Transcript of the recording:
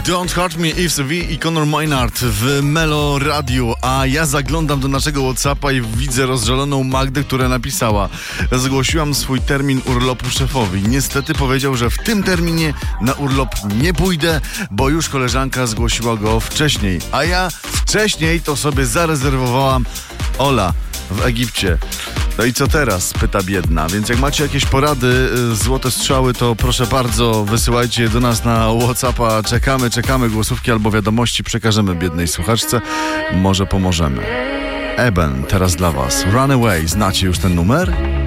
Don't Hurt Me, Yves V i Conor Maynard w Melo Radio, a ja zaglądam do naszego WhatsAppa i widzę rozżaloną Magdę, która napisała: zgłosiłam swój termin urlopu szefowi. Niestety powiedział, że w tym terminie na urlop nie pójdę, bo już koleżanka zgłosiła go wcześniej, a ja wcześniej to sobie zarezerwowałam Ola w Egipcie. No i co teraz? Pyta biedna. Więc jak macie jakieś porady, złote strzały, to proszę bardzo, wysyłajcie je do nas na WhatsAppa. Czekamy, głosówki albo wiadomości przekażemy biednej słuchaczce. Może pomożemy. Eben, teraz dla was. Runaway, znacie już ten numer?